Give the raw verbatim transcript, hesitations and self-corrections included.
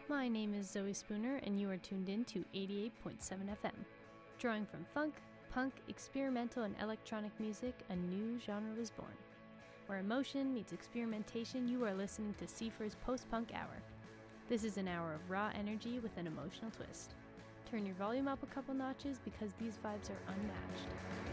My name is Zoe Spooner, and you are tuned in to eighty-eight point seven F M. Drawing from funk, punk, experimental, and electronic music, a new genre was born. Where emotion meets experimentation, you are listening to Seifer's Post-Punk Hour. This is an hour of raw energy with an emotional twist. Turn your volume up a couple notches because these vibes are unmatched.